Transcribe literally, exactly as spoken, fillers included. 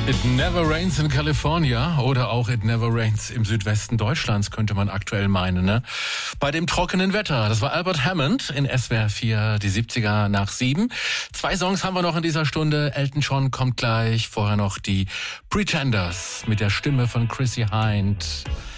It never rains in California oder auch It never rains im Südwesten Deutschlands, könnte man aktuell meinen, ne? Bei dem trockenen Wetter. Das war Albert Hammond in S W R vier, die siebziger nach sieben. Zwei Songs haben wir noch in dieser Stunde. Elton John kommt gleich. Vorher noch die Pretenders mit der Stimme von Chrissie Hynde.